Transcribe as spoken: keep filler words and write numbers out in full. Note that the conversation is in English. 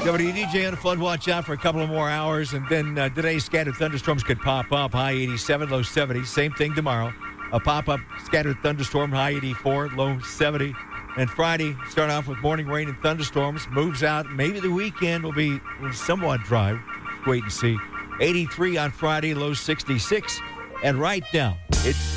W D J on the flood. Watch out for a couple of more hours. And then uh, today, scattered thunderstorms could pop up. High eighty-seven, low seventy. Same thing tomorrow. A pop-up scattered thunderstorm, high eighty-four, low seventy. And Friday, start off with morning rain and thunderstorms. Moves out. Maybe the weekend will be somewhat dry. Wait and see. eighty-three on Friday, low sixty-six. And right now, it's